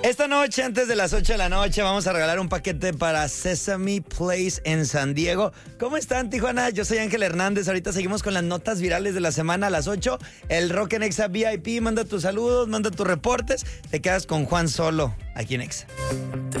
Esta noche, antes de las 8 de la noche, vamos a regalar un paquete para Sesame Place en San Diego. ¿Cómo están, Tijuana? Yo soy Ángel Hernández. Ahorita seguimos con las notas virales de la semana a las 8. El Rock en Exa VIP. Manda tus saludos, manda tus reportes. Te quedas con Juan Solo, aquí en Exa.